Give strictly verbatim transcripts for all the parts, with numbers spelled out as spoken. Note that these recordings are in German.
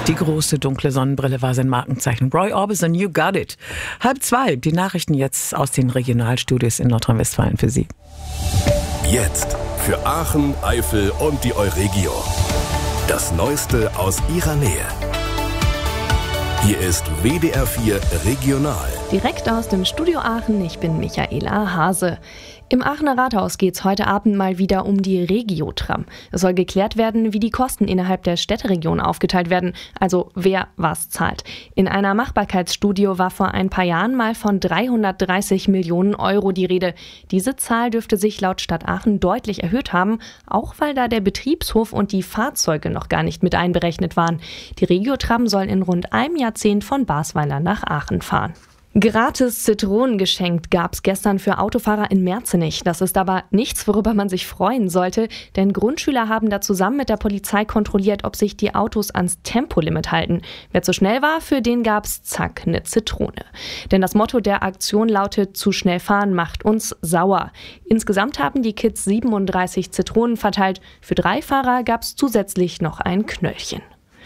Die große dunkle Sonnenbrille war sein Markenzeichen. Roy Orbison, You Got It. Halb zwei, die Nachrichten jetzt aus den Regionalstudios in Nordrhein-Westfalen für Sie. Jetzt für Aachen, Eifel und die Euregio. Das Neueste aus ihrer Nähe. Hier ist W D R vier Regional. Direkt aus dem Studio Aachen, ich bin Michaela Hase. Im Aachener Rathaus geht es heute Abend mal wieder um die Regio-Tram. Es soll geklärt werden, wie die Kosten innerhalb der Städteregion aufgeteilt werden, also wer was zahlt. In einer Machbarkeitsstudie war vor ein paar Jahren mal von dreihundertdreißig Millionen Euro die Rede. Diese Zahl dürfte sich laut Stadt Aachen deutlich erhöht haben, auch weil da der Betriebshof und die Fahrzeuge noch gar nicht mit einberechnet waren. Die Regio-Tram soll in rund einem Jahrzehnt von Basweiler nach Aachen fahren. Gratis Zitronen geschenkt gab es gestern für Autofahrer in Merzenich. Das ist aber nichts, worüber man sich freuen sollte, denn Grundschüler haben da zusammen mit der Polizei kontrolliert, ob sich die Autos ans Tempolimit halten. Wer zu schnell war, für den gab's zack, eine Zitrone. Denn das Motto der Aktion lautet: Zu schnell fahren macht uns sauer. Insgesamt haben die Kids siebenunddreißig Zitronen verteilt. Für drei Fahrer gab's zusätzlich noch ein Knöllchen.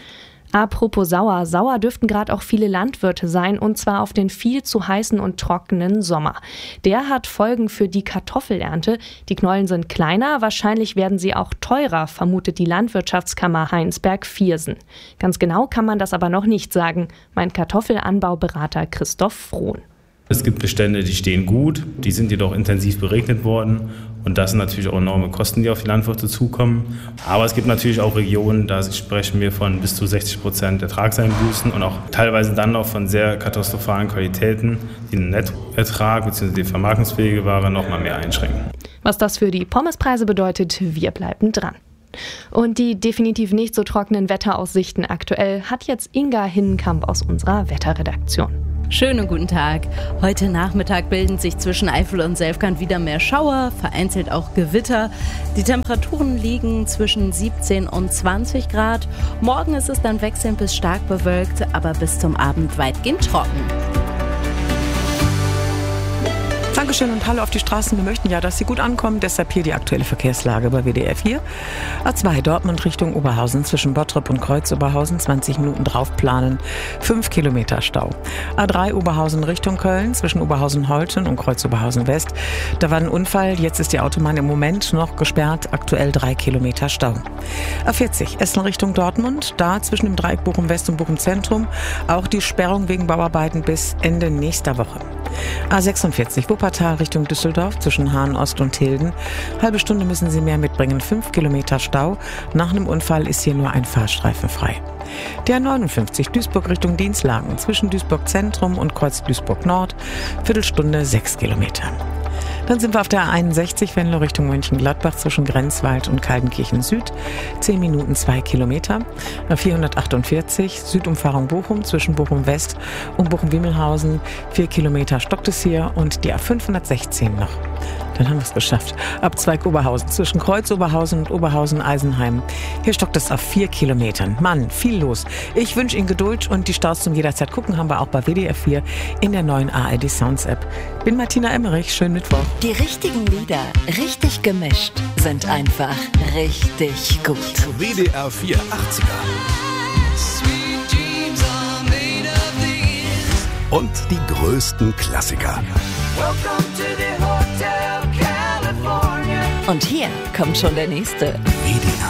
Apropos sauer, sauer dürften gerade auch viele Landwirte sein, und zwar auf den viel zu heißen und trockenen Sommer. Der hat Folgen für die Kartoffelernte. Die Knollen sind kleiner, wahrscheinlich werden sie auch teurer, vermutet die Landwirtschaftskammer Heinsberg-Viersen. Ganz genau kann man das aber noch nicht sagen, meint Kartoffelanbauberater Christoph Frohn. Es gibt Bestände, die stehen gut, die sind jedoch intensiv beregnet worden, und das sind natürlich auch enorme Kosten, die auf die Landwirte zukommen. Aber es gibt natürlich auch Regionen, da sprechen wir von bis zu sechzig Prozent Ertragseinbußen und auch teilweise dann noch von sehr katastrophalen Qualitäten, die den Nettoertrag bzw. die vermarktungsfähige Ware noch mal mehr einschränken. Was das für die Pommespreise bedeutet, wir bleiben dran. Und die definitiv nicht so trockenen Wetteraussichten aktuell hat jetzt Inga Hinnenkamp aus unserer Wetterredaktion. Schönen guten Tag. Heute Nachmittag bilden sich zwischen Eifel und Selfkant wieder mehr Schauer, vereinzelt auch Gewitter. Die Temperaturen liegen zwischen siebzehn und zwanzig Grad. Morgen ist es dann wechselnd bis stark bewölkt, aber bis zum Abend weitgehend trocken. Dankeschön und hallo auf die Straßen. Wir möchten ja, dass Sie gut ankommen. Deshalb hier die aktuelle Verkehrslage bei W D R vier. A zwei Dortmund Richtung Oberhausen zwischen Bottrop und Kreuz-Oberhausen. zwanzig Minuten drauf planen. fünf Kilometer Stau. A drei Oberhausen Richtung Köln zwischen Oberhausen-Holten und Kreuz-Oberhausen-West. Da war ein Unfall. Jetzt ist die Autobahn im Moment noch gesperrt. Aktuell drei Kilometer Stau. A vierzig Essen Richtung Dortmund. Da zwischen dem Dreieck Bochum-West und Bochum-Zentrum. Auch die Sperrung wegen Bauarbeiten bis Ende nächster Woche. A sechsundvierzig Wuppertal Richtung Düsseldorf zwischen Hahn-Ost und Hilden. Halbe Stunde müssen Sie mehr mitbringen. fünf Kilometer Stau. Nach einem Unfall ist hier nur ein Fahrstreifen frei. Der A neunundfünfzig Duisburg Richtung Dienstlagen zwischen Duisburg Zentrum und Kreuz Duisburg Nord. Viertelstunde sechs Kilometer. Dann sind wir auf der A einundsechzig Venlo Richtung Mönchengladbach zwischen Grenzwald und Kaldenkirchen Süd. zehn Minuten zwei Kilometer. A vierhundertachtundvierzig Südumfahrung Bochum zwischen Bochum West und Bochum-Wimmelhausen. vier Kilometer stockt es hier, und die A fünfhundertsechzehn noch. Dann haben wir es geschafft. Abzweig Oberhausen zwischen Kreuz Oberhausen und Oberhausen-Eisenheim. Hier stockt es auf vier Kilometern. Mann, viel los. Ich wünsche Ihnen Geduld, und die Staus zum jederzeit gucken haben wir auch bei W D R vier in der neuen A R D Sounds App. Bin Martina Emmerich, schönen Mittwoch. Die richtigen Lieder, richtig gemischt, sind einfach richtig gut. W D R vier achtziger. Und die größten Klassiker. Und hier kommt schon der nächste. W D R